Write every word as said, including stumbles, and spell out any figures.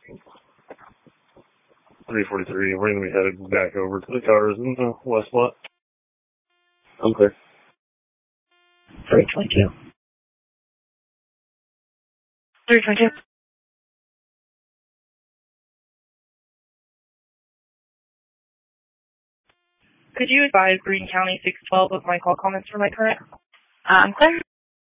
three forty-three. We're going to be headed back over to the cars in the west lot. I'm clear. three twenty-two. three twenty-two. Could you advise Greene County six twelve of my call comments for my current? Uh, I'm clear.